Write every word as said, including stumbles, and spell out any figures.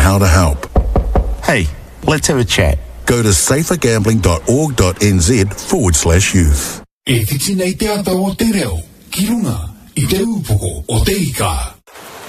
how to help. Hey, let's have a chat. Go to safergambling.org.nz forward slash youth. E kiti nei te ata o te reo, ki runga, i te upoko o te ika.